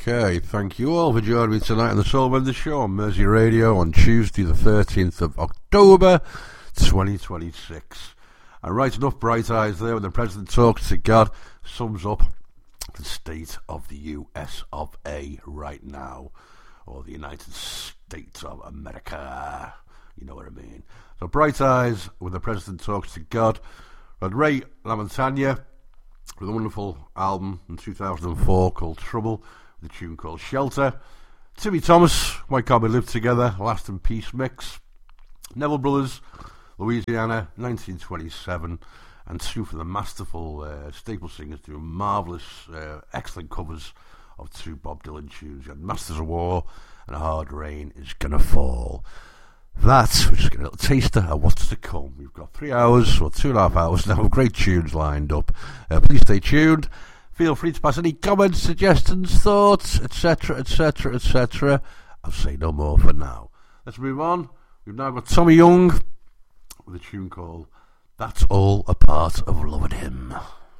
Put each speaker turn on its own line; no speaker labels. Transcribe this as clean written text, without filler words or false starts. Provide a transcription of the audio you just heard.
Okay, thank you all for joining me tonight on the Soul Bender Show on Mersey Radio on Tuesday the 13th of October 2026. And right enough bright eyes there when the President talks to God sums up the state of the US of A right now, or the United States of America, you know what I mean. So bright eyes when the President talks to God. And Ray LaMontagne with a wonderful album in 2004 called Trouble, with a tune called Shelter. Timmy Thomas, Why Can't We Live Together, Last in Peace mix. Neville Brothers, Louisiana, 1927, and two for the masterful Staple Singers doing marvellous, excellent covers of two Bob Dylan tunes. You had Masters of War and A Hard Rain Is Gonna Fall. That, we're just getting a little taster of what's to come. We've got 3 hours, or 2.5 hours now of great tunes lined up. Please stay tuned. Feel free to pass any comments, suggestions, thoughts, etc., etc., etc. I'll say no more for now. Let's move on. We've now got Tommy Young with a tune called That's All a Part of Loving Him.